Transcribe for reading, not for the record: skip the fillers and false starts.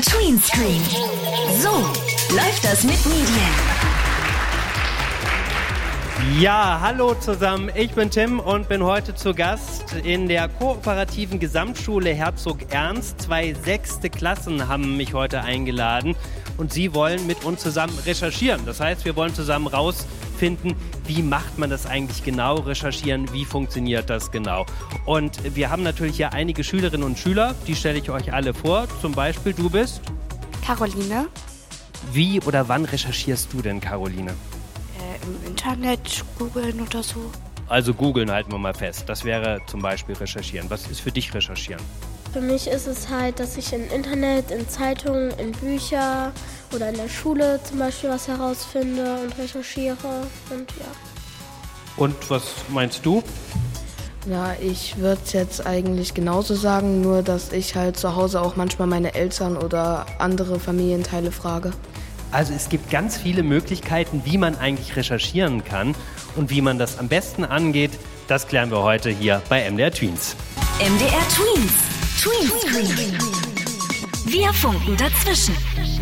MDR Tweenscreen. So läuft das mit Medien. Ja, hallo zusammen, ich bin Tim und bin heute zu Gast in der kooperativen Gesamtschule Herzog Ernst. 2 6. Klassen haben mich heute eingeladen und sie wollen mit uns zusammen recherchieren. Das heißt, wir wollen zusammen rausfinden, wie macht man das eigentlich genau, recherchieren, wie funktioniert das genau. Und wir haben natürlich hier einige Schülerinnen und Schüler, die stelle ich euch alle vor. Zum Beispiel, du bist? Caroline. Wie oder wann recherchierst du denn, Caroline? Im Internet googeln oder so. Also googeln halten wir mal fest. Das wäre zum Beispiel recherchieren. Was ist für dich recherchieren? Für mich ist es halt, dass ich im Internet, in Zeitungen, in Bücher oder in der Schule zum Beispiel was herausfinde und recherchiere und ja. Und was meinst du? Ja, ich würde es jetzt eigentlich genauso sagen, nur dass ich halt zu Hause auch manchmal meine Eltern oder andere Familienteile frage. Also es gibt ganz viele Möglichkeiten, wie man eigentlich recherchieren kann und wie man das am besten angeht. Das klären wir heute hier bei MDR Tweens. MDR Tweens. Tweenscreen. Wir funken dazwischen.